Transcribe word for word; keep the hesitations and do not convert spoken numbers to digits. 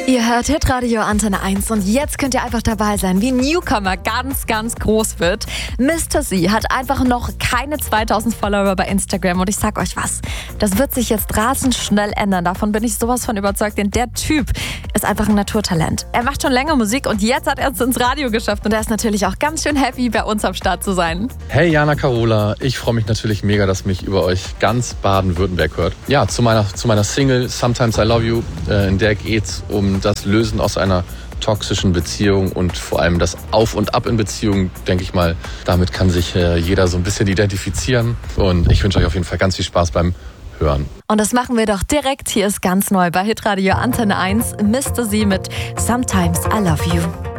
Ihr hört Hitradio Antenne eins und jetzt könnt ihr einfach dabei sein, wie Newcomer ganz, ganz groß wird. Mister C hat einfach noch keine zweitausend Follower bei Instagram und ich sag euch was, das wird sich jetzt rasend schnell ändern. Davon bin ich sowas von überzeugt, denn der Typ ist einfach ein Naturtalent. Er macht schon länger Musik und jetzt hat er es ins Radio geschafft und er ist natürlich auch ganz schön happy, bei uns am Start zu sein. Hey Jana Carola, ich freue mich natürlich mega, dass mich über euch ganz Baden-Württemberg hört. Ja, zu meiner, zu meiner Single Sometimes I Love You, äh, in der geht's um das Lösen aus einer toxischen Beziehung und vor allem das Auf und Ab in Beziehungen, denke ich mal. Damit kann sich äh, jeder so ein bisschen identifizieren und ich wünsche euch auf jeden Fall ganz viel Spaß beim Hören. Und das machen wir doch direkt. Hier ist ganz neu bei Hitradio Antenne eins Mister C mit Sometimes I Love You.